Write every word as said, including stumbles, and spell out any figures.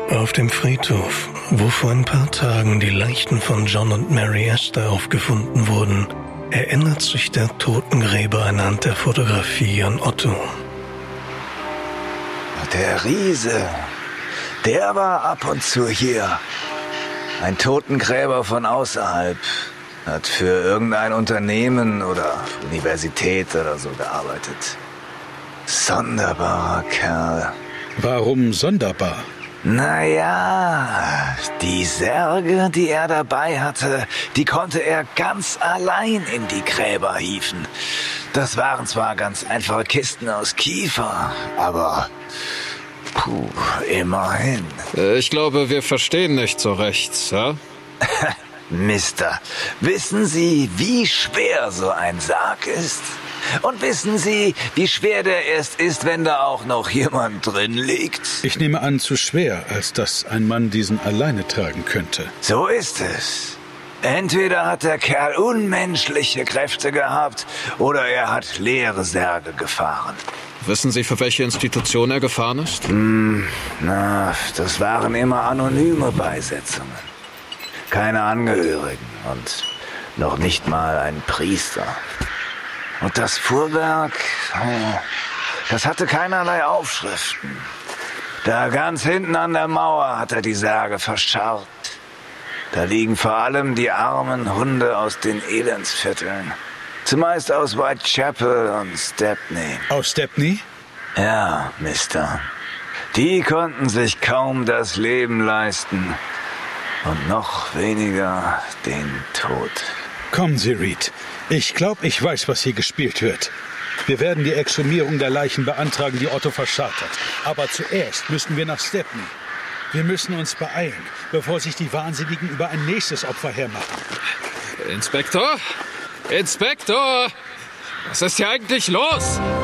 Auf dem Friedhof, wo vor ein paar Tagen die Leichen von John und Mary Esther aufgefunden wurden, erinnert sich der Totengräber anhand der Fotografie an Otto. Der Riese, der war ab und zu hier. Ein Totengräber von außerhalb. Hat für irgendein Unternehmen oder Universität oder so gearbeitet. Sonderbarer Kerl. Warum sonderbar? Naja, die Särge, die er dabei hatte, die konnte er ganz allein in die Gräber hieven. Das waren zwar ganz einfache Kisten aus Kiefer, aber puh, immerhin. Ich glaube, wir verstehen nicht so recht, ja? Mister, wissen Sie, wie schwer so ein Sarg ist? Und wissen Sie, wie schwer der erst ist, wenn da auch noch jemand drin liegt? Ich nehme an, zu schwer, als dass ein Mann diesen alleine tragen könnte. So ist es. Entweder hat der Kerl unmenschliche Kräfte gehabt, oder er hat leere Särge gefahren. Wissen Sie, für welche Institution er gefahren ist? Hm, na, das waren immer anonyme Beisetzungen. Keine Angehörigen und noch nicht mal ein Priester. Und das Fuhrwerk, das hatte keinerlei Aufschriften. Da ganz hinten an der Mauer hat er die Särge verscharrt. Da liegen vor allem die armen Hunde aus den Elendsvierteln. Zumeist aus Whitechapel und Stepney. Aus Stepney? Ja, Mister. Die konnten sich kaum das Leben leisten. Und noch weniger den Tod. Kommen Sie, Reed. Ich glaube, ich weiß, was hier gespielt wird. Wir werden die Exhumierung der Leichen beantragen, die Otto verscharrt hat. Aber zuerst müssen wir nach Stepney. Wir müssen uns beeilen, bevor sich die Wahnsinnigen über ein nächstes Opfer hermachen. Inspektor? Inspektor! Was ist hier eigentlich los?